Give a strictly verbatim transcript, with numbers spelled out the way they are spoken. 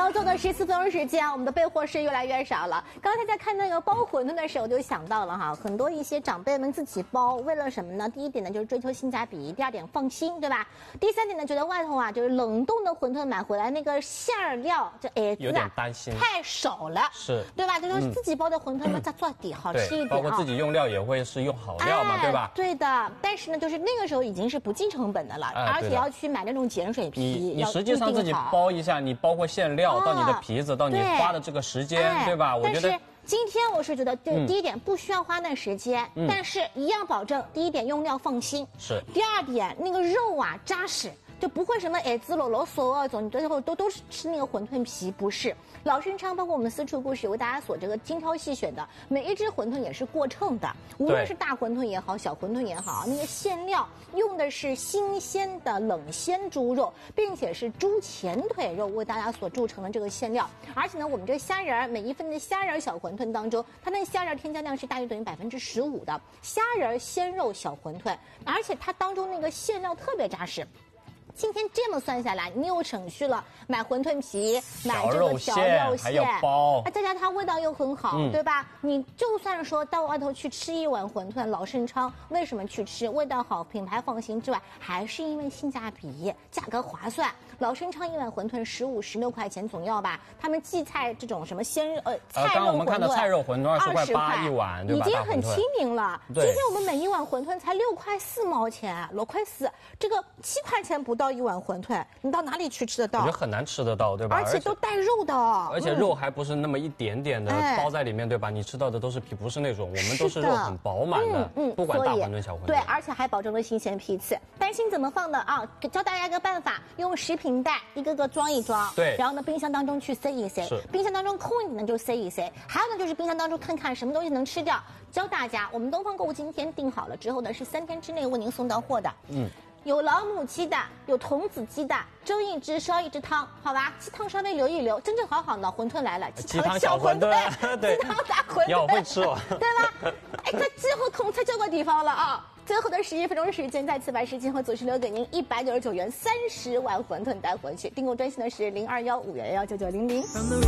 后做个十四分钟时间，我们的备货是越来越少了。刚才在看那个包馄饨的时候，就想到了哈，很多一些长辈们自己包，为了什么呢？第一点呢，就是追求性价比；第二点放心，对吧？第三点呢，觉得外头啊，就是冷冻的馄饨买回来那个馅儿料，这哎有点担心， 太少了， 是对吧？就是自己包的馄饨嘛，再做底好吃一点， 包括自己用料也会是用好料嘛，对吧？ 对的，但是呢，就是那个时候已经是不计成本的了，而且要去买那种碱水皮。 你你实际上自己包一下，你包括馅料到你的皮子，到你花的这个时间，对吧？我觉得。 今天我是觉得，就第一点不需要花那时间，嗯、但是一样保证第一点用料放心， 是。 第二点那个肉啊扎实，就不会什么哎滋啰啰嗦啊，总你最后都都是吃那个馄饨皮，不是。老生昌包括我们私厨故事为大家所这个精挑细选的，每一只馄饨也是过秤的，无论是大馄饨也好，小馄饨也好，那个馅料用的是新鲜的冷鲜猪肉，并且是猪前腿肉为大家所铸成的这个馅料，而且呢，我们这个虾仁儿每一份的虾仁小馄饨当中，它那虾仁添加量是大约等于百分之十五的虾仁鲜肉小馄饨，而且它当中那个馅料特别扎实。今天这么算下来，你又省去了买馅皮、买这个小肉馅， 还有包， 再加它味道又很好，嗯、对吧？你就算说到外头去吃一碗馄饨，老盛昌为什么去吃？味道好，品牌放心之外，还是因为性价比，价格划算。老盛昌一碗馄饨十五、十六块钱总要吧？他们荠菜这种什么鲜呃菜肉馄饨， 呃，刚刚我们看的菜肉馄饨二十块八一碗，对吧？ 已经很亲民了。今天我们每一碗馄饨才六块四毛钱，六块四，这个七块钱不到。一碗馄饨，你到哪里去吃得到？ 我觉得很难吃得到，对吧？ 而且都带肉的， 而且肉还不是那么一点点的包在里面，对吧？你吃到的都是皮，不是那种，我们都是肉很饱满的，嗯，不管大馄饨小馄饨。 对，而且还保证了新鲜批次。担心怎么放的啊？教大家一个办法，用食品袋一个个装一装， 对， 然后呢，冰箱当中去塞一塞，冰箱当中空一点的就塞一塞。还有呢，就是冰箱当中看看什么东西能吃掉。教大家，我们东方购物今天订好了之后呢，是三天之内为您送到货的，嗯。有老母鸡的，有童子鸡的，蒸一只烧一只汤，好吧？鸡汤稍微留一留，真正好好的馄饨来了， 鸡汤小馄饨， 对，鸡汤大馄饨， 要会吃哦， 对吧？哎，这最后空在这个地方了啊！最后的十一分钟时间，再次把时间和组织留给您一百九十九元三十碗馄饨带回去。订购专线的是零二幺五幺幺九九零零。